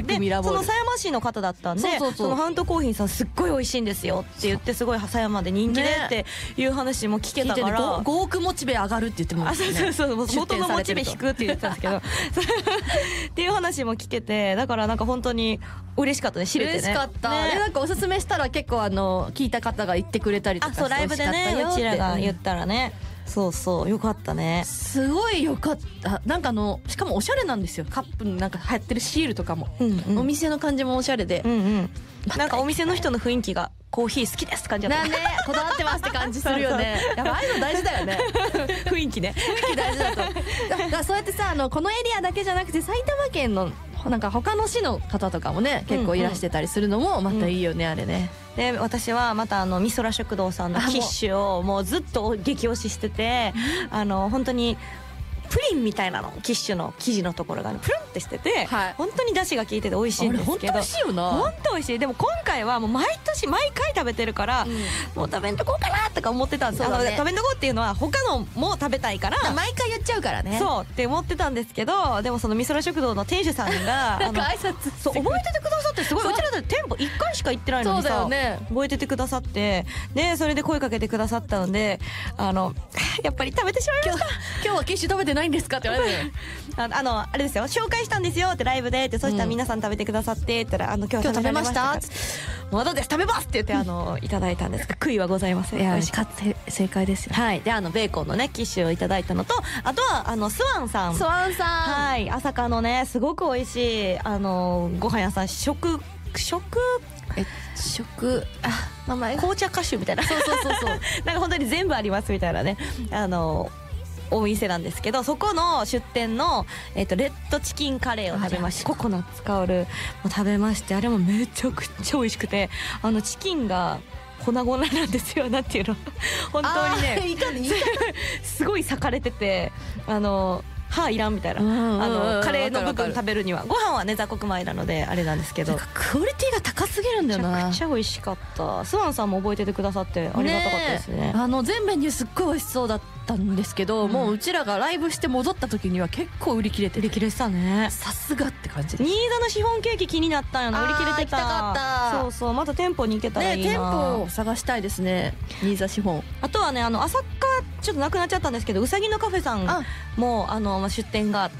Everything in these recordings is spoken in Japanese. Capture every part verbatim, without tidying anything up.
でミラーボールその狭山市の方だったんで、 そうそうそうそのハントコーヒーさんすっごい美味しいんですよって言って、すごい狭山で人気でっていう話も聞けたから、 ね、ごおくモチベ上がるって言ってますね。 あ、そうそうそう、元のモチベ引くって言ってたんですけどっていう話も聞けて、だからなんか本当に嬉しかったね、知れてね。 嬉しかった、 ね、 でなんかおすすめしたら結構あの聞いた方が言ってくれたりとかして、 あ、そうライブでねうちらが言ったらね、そうそうよかったね、 すごいよかった。なんかあのしかもおしゃれなんですよ。カップになんか流行ってるシールとかも、うんうん、お店の感じもおしゃれで、うんうん、 なんかお店の人の雰囲気がコーヒー好きですって感じだった。 なんでこだわってますって感じするよねやっぱああいうの大事だよね雰囲気ね、 雰囲気大事だとだからそうやってさ、あのこのエリアだけじゃなくて埼玉県のなんか他の市の方とかもね結構いらしてたりするのもまたいいよね、うんうん、あれね。 で私はまたあの美空食堂さんのキッシュをもうずっと激推ししてて、あの本当にプリンみたいなの、キッシュの生地のところが、ね、プルンってしてて、はい、本当に出汁が効いてて美味しいんですけど、 あれ本当美味しいよな。 本当美味しい。でも今回はもう毎年毎回食べてるから、うん、もう食べんとこうかなとか思ってたんです。そうだね、食べんとこうっていうのは他のも食べたいから毎回言っちゃうからね、 そうって思ってたんですけど、でもその美空食堂の店主さんがなんか挨拶そう覚えててくださって、すごい、うちらで店舗いっかいしか行ってないのにさ、そうだよね、覚えててくださって、でそれで声かけてくださったので、あのやっぱり食べてしまいました。 今日はキッシュ食べてないんですかって言われてあの、あのあれですよ、紹介したんですよってライブでって、そしたら皆さん食べてくださってって言ったら、あの今日食べましたってまだです食べますって言ってあのいただいたんですが、悔いはございません。 いや美味しかった、正解ですよ。 はい。であのベーコンのねキッシュをいただいたのと、あとはあのスワンさんスワンさんはい、朝霞のねすごく美味しいあのご飯屋さん、食食え食あ名前紅茶歌手みたいな、 そうそうそうそうなんか本当に全部ありますみたいなね、あのお店なんですけど、そこの出店の、えー、とレッドチキンカレーを食べまして、ココナッツ香るも食べまして、あれもめちゃくちゃ美味しくて、あのチキンが粉々なんですよ。なんていうの本当にねいいかねいいかすごい裂かれてて、あの歯いらんみたいな、あのカレーの部分食べるには、ご飯はね雑穀米なのであれなんですけど、 クオリティが高すぎるんだよな。 めちゃくちゃ美味しかった。スワンさんも覚えててくださってありがたかったですね。ねあの全メニューすっごい美味しそうだったんですけど、うん、もううちらがライブして戻った時には結構売り切れてて、 売り切れてたね。 さすがって感じで、 新座のシフォンケーキ気になったんよな、売り切れてた。 行きたかった。 そうそう、また店舗に行けたらいいな、 ね、店舗を探したいですね、新座シフォン。 あとはね、あの朝霞ちょっとなくなっちゃったんですけど、うさぎのカフェさんもあの出店があって、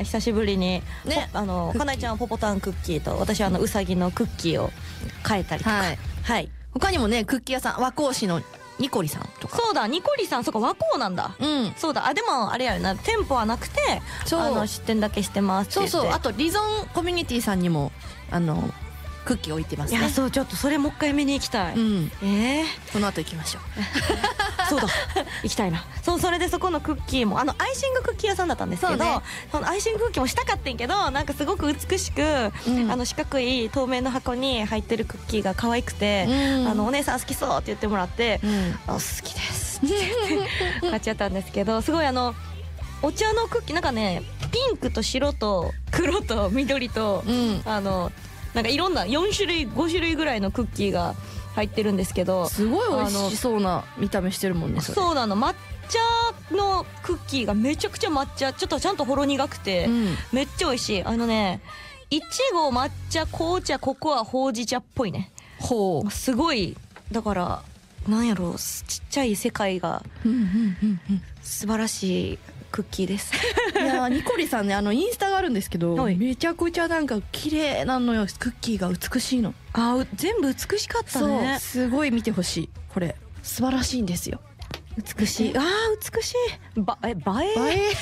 久しぶりにね、あのかなえちゃんはポポタンクッキーと、私はあのうさぎのクッキーを変えたりとか、はい、はい、他にもねクッキー屋さん、和光市のニコリさんとか。 そうだ、ニコリさん、そこ和光なんだ。うん、そうだ。あ、でもあれやるな、店舗はなくて、あの出店だけしてますって言って。 そうそう。あとリゾンコミュニティさんにもあのクッキー置いてますね。 いや、そう、ちょっとそれもう一回見に行きたい。うん、ええー、 この後行きましょうそうだ、行きたいな。そう、それでそこのクッキーもあのアイシングクッキー屋さんだったんですけど、そ、ね、そのアイシングクッキーもしたかったんけど、なんかすごく美しく、うん、あの四角い透明の箱に入ってるクッキーが可愛くて、うん、あのお姉さん好きそうって言ってもらって、うん、あ、好きですって言って買っちゃったんですけど、すごいあのお茶のクッキー、なんかねピンクと白と黒と緑と、うん、あのなんかいろんなよん種類ご種類ぐらいのクッキーが入ってるんですけど、 すごい美味しそうな見た目してるもんね。それそうなの、抹茶のクッキーがめちゃくちゃ抹茶、ちょっとちゃんとほろ苦くて、うん、めっちゃ美味しい。あのね、いちご、抹茶、紅茶、ココア、ほうじ茶っぽいね。ほう、すごい。だからなんやろう、ちっちゃい世界が素晴らしいクッキーですいやニコリさんね、あのインスタがあるんですけど、めちゃくちゃなんか綺麗なのよ、クッキーが美しいの。 あ、全部美しかったね。 そう、すごい見てほしい、これ素晴らしいんですよ。 美しい、あー美しい、ばえ映え映え映え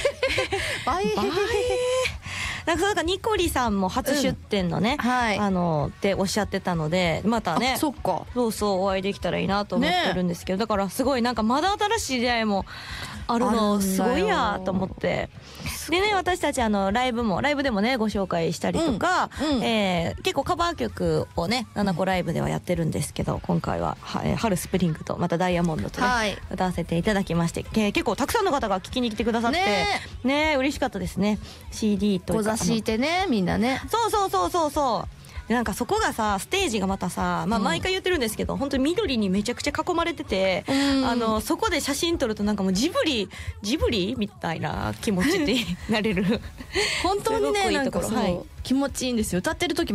なんかなんかニコリさんも初出店のね、うん、はい、あのっておっしゃってたので、またね、 そっか、 そうそうお会いできたらいいなと思ってるんですけど、ね、だからすごいなんかまだ新しい出会いもあるのすごいやと思って。でね、私たちあのライブもライブでもねご紹介したりとか、うんうん、えー、結構カバー曲をねななこライブではやってるんですけど、今回は春スプリングとまたダイヤモンドとね、はい、歌わせていただきまして、えー、結構たくさんの方が聴きに来てくださってねね、嬉しかったですね。 シーディー とご座敷いてね、みんなね。 そうそうそうそうそう。なんかそこがさ、ステージがまたさ、まあ、毎回言ってるんですけど、うん、本当に緑にめちゃくちゃ囲まれてて、うん、あのそこで写真撮るとなんかもうジブリジブリみたいな気持ちになれる本当にね、なんかそう、はい、気持ちいいんですよ。歌ってる時も